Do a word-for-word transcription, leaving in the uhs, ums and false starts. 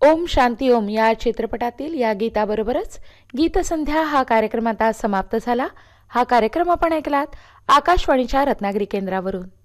ओम शांती ओम या चित्रपटातील या गीताबरोबरच गीतसंध्या हा कार्यक्रम आता समाप्त झाला। हा कार्यक्रम आपण ऐकलात आकाशवाणीच्या रत्नागिरी केंद्रावरून।